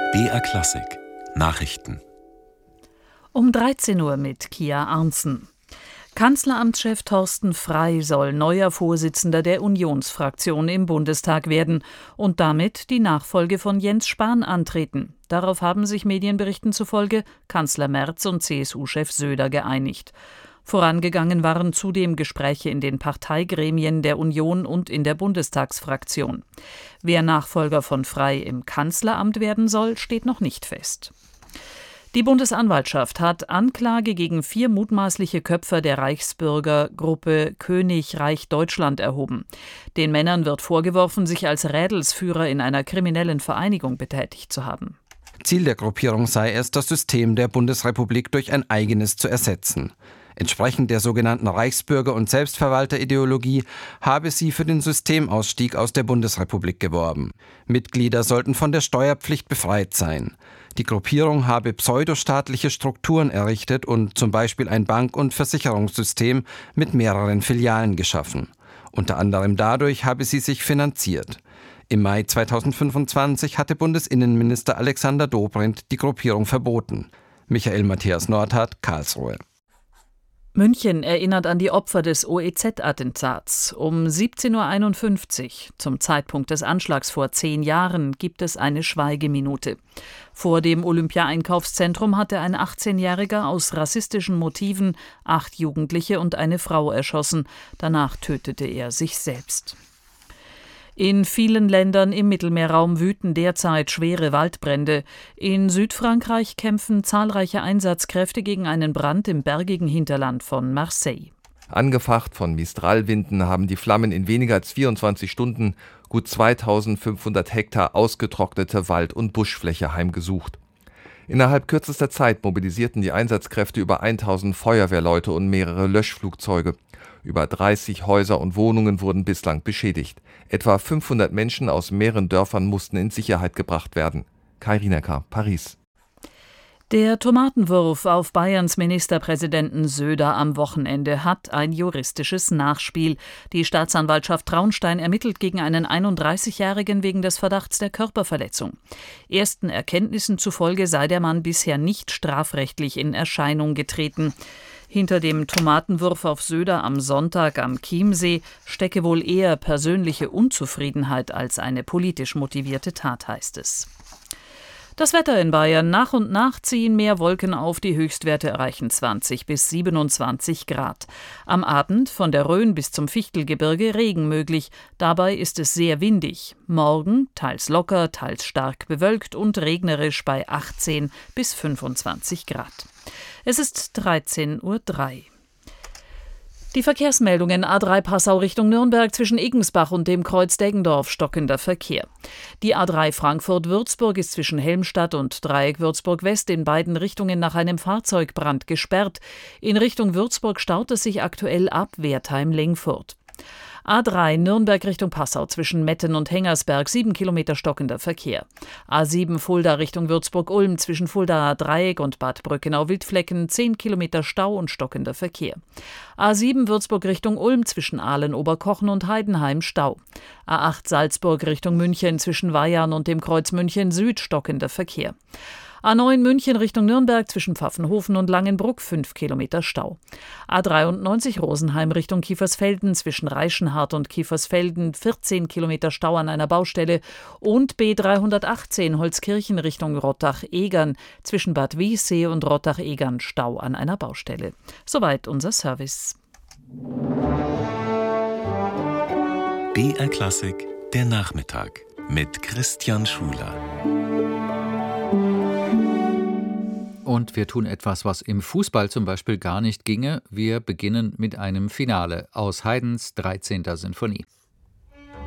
BR Klassik Nachrichten Um 13 Uhr mit Kia Arntzen. Kanzleramtschef Thorsten Frey soll neuer Vorsitzender der Unionsfraktion im Bundestag werden und damit die Nachfolge von Jens Spahn antreten. Darauf haben sich Medienberichten zufolge Kanzler Merz und CSU-Chef Söder geeinigt. Vorangegangen waren zudem Gespräche in den Parteigremien der Union und in der Bundestagsfraktion. Wer Nachfolger von Frey im Kanzleramt werden soll, steht noch nicht fest. Die Bundesanwaltschaft hat Anklage gegen 4 mutmaßliche Köpfer der Reichsbürgergruppe König Reich Deutschland erhoben. Den Männern wird vorgeworfen, sich als Rädelsführer in einer kriminellen Vereinigung betätigt zu haben. Ziel der Gruppierung sei es, das System der Bundesrepublik durch ein eigenes zu ersetzen. Entsprechend der sogenannten Reichsbürger- und Selbstverwalterideologie habe sie für den Systemausstieg aus der Bundesrepublik geworben. Mitglieder sollten von der Steuerpflicht befreit sein. Die Gruppierung habe pseudostaatliche Strukturen errichtet und zum Beispiel ein Bank- und Versicherungssystem mit mehreren Filialen geschaffen. Unter anderem dadurch habe sie sich finanziert. Im Mai 2025 hatte Bundesinnenminister Alexander Dobrindt die Gruppierung verboten. Michael Matthias Nordhardt, Karlsruhe. München erinnert an die Opfer des OEZ-Attentats. Um 17:51 Uhr, zum Zeitpunkt des Anschlags vor 10 Jahren, gibt es eine Schweigeminute. Vor dem Olympia-Einkaufszentrum hatte ein 18-Jähriger aus rassistischen Motiven 8 Jugendliche und eine Frau erschossen. Danach tötete er sich selbst. In vielen Ländern im Mittelmeerraum wüten derzeit schwere Waldbrände. In Südfrankreich kämpfen zahlreiche Einsatzkräfte gegen einen Brand im bergigen Hinterland von Marseille. Angefacht von Mistralwinden haben die Flammen in weniger als 24 Stunden gut 2500 Hektar ausgetrocknete Wald- und Buschfläche heimgesucht. Innerhalb kürzester Zeit mobilisierten die Einsatzkräfte über 1000 Feuerwehrleute und mehrere Löschflugzeuge. Über 30 Häuser und Wohnungen wurden bislang beschädigt. Etwa 500 Menschen aus mehreren Dörfern mussten in Sicherheit gebracht werden. Kai Rinecker, Paris. Der Tomatenwurf auf Bayerns Ministerpräsidenten Söder am Wochenende hat ein juristisches Nachspiel. Die Staatsanwaltschaft Traunstein ermittelt gegen einen 31-Jährigen wegen des Verdachts der Körperverletzung. Ersten Erkenntnissen zufolge sei der Mann bisher nicht strafrechtlich in Erscheinung getreten. Hinter dem Tomatenwurf auf Söder am Sonntag am Chiemsee stecke wohl eher persönliche Unzufriedenheit als eine politisch motivierte Tat, heißt es. Das Wetter in Bayern: nach und nach ziehen mehr Wolken auf, die Höchstwerte erreichen 20 bis 27 Grad. Am Abend von der Rhön bis zum Fichtelgebirge Regen möglich, dabei ist es sehr windig. Morgen teils locker, teils stark bewölkt und regnerisch bei 18 bis 25 Grad. Es ist 13:03 Uhr. Die Verkehrsmeldungen: A3 Passau Richtung Nürnberg zwischen Eggensbach und dem Kreuz Deggendorf stockender Verkehr. Die A3 Frankfurt-Würzburg ist zwischen Helmstadt und Dreieck Würzburg-West in beiden Richtungen nach einem Fahrzeugbrand gesperrt. In Richtung Würzburg staut es sich aktuell ab Wertheim-Lengfurt. A3 Nürnberg Richtung Passau zwischen Metten und Hengersberg 7 Kilometer stockender Verkehr. A7 Fulda Richtung Würzburg-Ulm zwischen Fuldaer Dreieck und Bad Brückenau-Wildflecken 10 Kilometer Stau und stockender Verkehr. A7 Würzburg Richtung Ulm zwischen Aalen-Oberkochen und Heidenheim Stau. A8 Salzburg Richtung München zwischen Weyarn und dem Kreuz München Süd stockender Verkehr. A9 München Richtung Nürnberg zwischen Pfaffenhofen und Langenbruck 5 Kilometer Stau. A93 Rosenheim Richtung Kiefersfelden zwischen Reichenhart und Kiefersfelden 14 Kilometer Stau an einer Baustelle und B318 Holzkirchen Richtung Rottach-Egern zwischen Bad Wiessee und Rottach-Egern Stau an einer Baustelle. Soweit unser Service. BR Klassik der Nachmittag mit Christian Schuler. Und wir tun etwas, was im Fußball zum Beispiel gar nicht ginge. Wir beginnen mit einem Finale aus Haydns 13. Sinfonie.